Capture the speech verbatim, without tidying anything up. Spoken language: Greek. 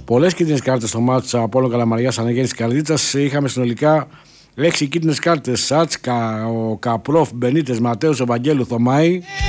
Πολλές κίτρινες κάρτες στο μάτς από όλο Καλαμαριάς Αναγέννης Καρδίτσας. Είχαμε συνολικά έξι κίτρινες κάρτες. Σάτσκα, ο Καπρόφ, Μπενίτες, Ματέους, ο Βαγγέλου, Θωμάη.